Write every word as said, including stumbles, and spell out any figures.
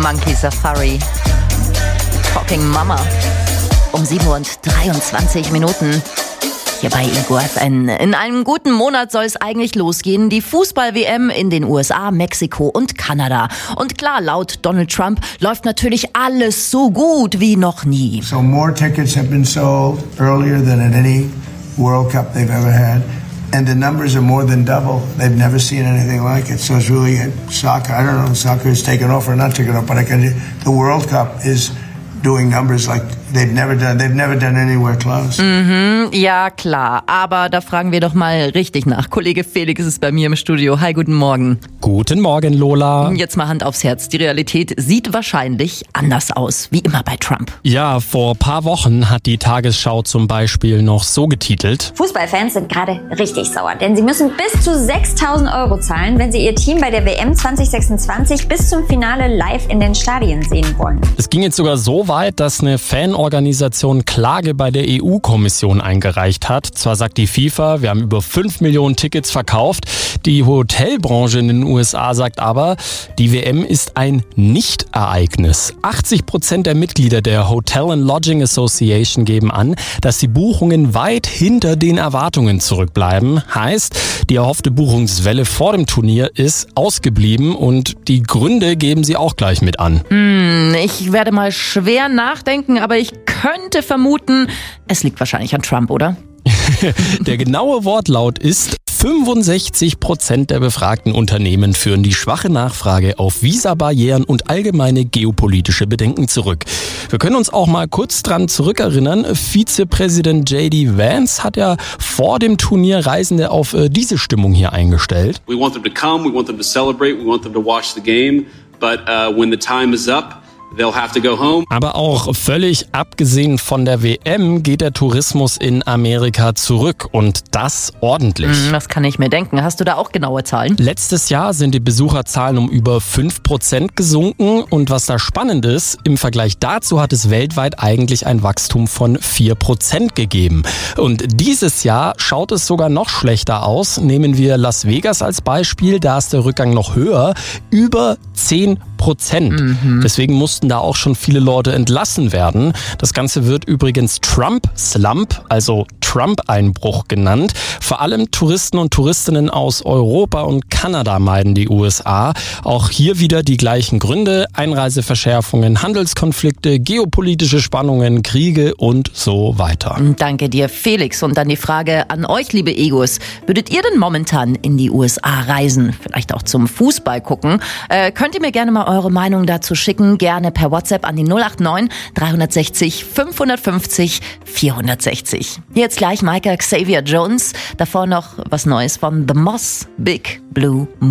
Monkey Safari. Talking Mama. Um sieben Uhr dreiundzwanzig Minuten. Hier bei Ego F M. In einem guten Monat soll es eigentlich losgehen. Die Fußball-W M in den U S A, Mexiko und Kanada. Und klar, laut Donald Trump läuft natürlich alles so gut wie noch nie. So more tickets have been sold earlier than at any World Cup they've ever had. And the numbers are more than double. They've never seen anything like it. So it's really soccer. I don't know if soccer is taken off or not taken off, but I can. The World Cup is doing numbers like they've never done. They've never done anywhere close. Mhm, ja klar, aber da fragen wir doch mal richtig nach. Kollege Felix ist bei mir im Studio. Hi, guten Morgen. Guten Morgen, Lola. Jetzt mal Hand aufs Herz. Die Realität sieht wahrscheinlich anders aus, wie immer bei Trump. Ja, vor paar Wochen hat die Tagesschau zum Beispiel noch so getitelt: Fußballfans sind gerade richtig sauer, denn sie müssen bis zu sechstausend Euro zahlen, wenn sie ihr Team bei der W M zwanzig sechsundzwanzig bis zum Finale live in den Stadien sehen wollen. Es ging jetzt sogar so weit, dass eine Fanorganisation Klage bei der E U-Kommission eingereicht hat. Zwar sagt die FIFA, wir haben über fünf Millionen Tickets verkauft. Die Hotelbranche in den U S A sagt aber, die W M ist ein Nicht-Ereignis. achtzig Prozent der Mitglieder der Hotel and Lodging Association geben an, dass die Buchungen weit hinter den Erwartungen zurückbleiben. Heißt, die erhoffte Buchungswelle vor dem Turnier ist ausgeblieben und die Gründe geben sie auch gleich mit an. Hm, ich werde mal schwer nachdenken, aber ich könnte vermuten, es liegt wahrscheinlich an Trump, oder? Der genaue Wortlaut ist: fünfundsechzig Prozent der befragten Unternehmen führen die schwache Nachfrage auf Visabarrieren und allgemeine geopolitische Bedenken zurück. Wir können uns auch mal kurz dran zurückerinnern. Vizepräsident J D Vance hat ja vor dem Turnier Reisende auf äh, diese Stimmung hier eingestellt. We want them to come, we want them to celebrate, we want them to watch the game, but uh, when the time is up, they'll have to go home. Aber auch völlig abgesehen von der W M geht der Tourismus in Amerika zurück und das ordentlich. Hm, das kann ich mir denken. Hast du da auch genaue Zahlen? Letztes Jahr sind die Besucherzahlen um über fünf Prozent gesunken und was da spannend ist, im Vergleich dazu hat es weltweit eigentlich ein Wachstum von vier Prozent gegeben. Und dieses Jahr schaut es sogar noch schlechter aus. Nehmen wir Las Vegas als Beispiel, da ist der Rückgang noch höher, über zehn Prozent. Mhm. Deswegen mussten da auch schon viele Leute entlassen werden. Das Ganze wird übrigens Trump-Slump, also Trump-Einbruch genannt. Vor allem Touristen und Touristinnen aus Europa und Kanada meiden die U S A. Auch hier wieder die gleichen Gründe: Einreiseverschärfungen, Handelskonflikte, geopolitische Spannungen, Kriege und so weiter. Danke dir, Felix. Und dann die Frage an euch, liebe Egos. Würdet ihr denn momentan in die U S A reisen? Vielleicht auch zum Fußball gucken? Äh, könnt ihr mir gerne mal eure Meinung dazu schicken? Gerne per WhatsApp an die null acht neun, dreihundertsechzig, fünfhundertfünfzig, vierhundertsechzig. Jetzt gleich Michael Xavier Jones. Davor noch was Neues von The Moss, Big Blue Moon.